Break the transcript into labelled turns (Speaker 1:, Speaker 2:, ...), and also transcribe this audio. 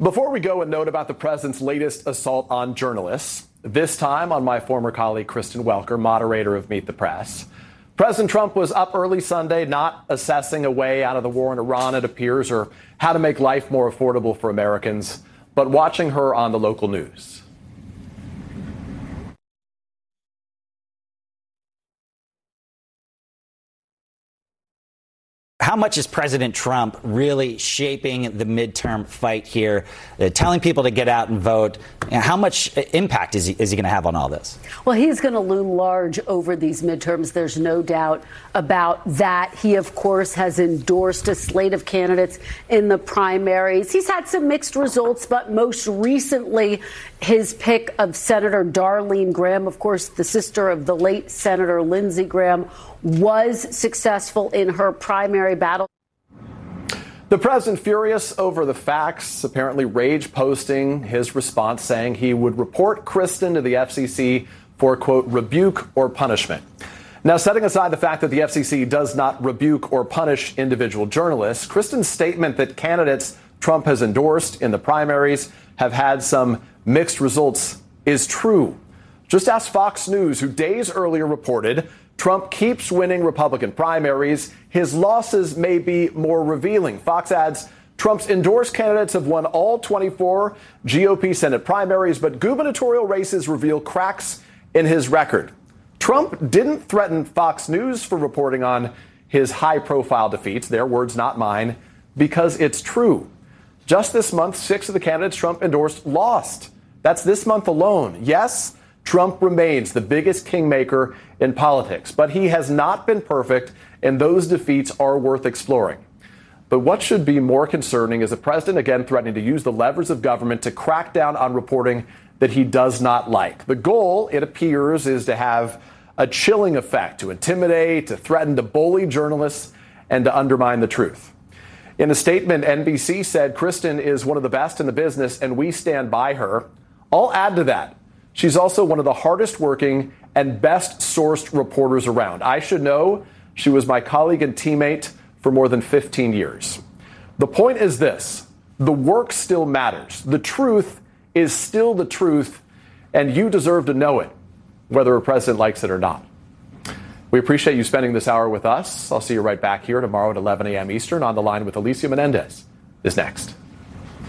Speaker 1: Before we go, a note about the president's latest assault on journalists, this time on my former colleague Kristen Welker, moderator of Meet the Press. President Trump was up early Sunday, not assessing a way out of the war in Iran, it appears, or how to make life more affordable for Americans, but watching her on the local news.
Speaker 2: How much is President Trump really shaping the midterm fight here, telling people to get out and vote? How much impact is he going to have on all this?
Speaker 3: Well, he's going to loom large over these midterms. There's no doubt about that. He, of course, has endorsed a slate of candidates in the primaries. He's had some mixed results, but most recently, his pick of Senator Darlene Graham, of course, the sister of the late Senator Lindsey Graham, was successful in her primary battle.
Speaker 1: The president furious over the facts, apparently rage posting his response saying he would report Kristen to the FCC for, quote, rebuke or punishment. Now, setting aside the fact that the FCC does not rebuke or punish individual journalists, Kristen's statement that candidates Trump has endorsed in the primaries have had some mixed results is true. Just ask Fox News, who days earlier reported Trump keeps winning Republican primaries. His losses may be more revealing. Fox adds Trump's endorsed candidates have won all 24 GOP Senate primaries, but gubernatorial races reveal cracks in his record. Trump didn't threaten Fox News for reporting on his high-profile defeats, their words, not mine, because it's true. Just this month, 6 of the candidates Trump endorsed lost. That's this month alone. Yes, Trump remains the biggest kingmaker in politics, but he has not been perfect, and those defeats are worth exploring. But what should be more concerning is the president again threatening to use the levers of government to crack down on reporting that he does not like. The goal, it appears, is to have a chilling effect, to intimidate, to threaten to bully journalists, and to undermine the truth. In a statement, NBC said Kristen is one of the best in the business, and we stand by her. I'll add to that. She's also one of the hardest working and best sourced reporters around. I should know she was my colleague and teammate for more than 15 years. The point is this: the work still matters. The truth is still the truth, and you deserve to know it, whether a president likes it or not. We appreciate you spending this hour with us. I'll see you right back here tomorrow at 11 a.m. Eastern. On the Line with Alicia Menendez is next.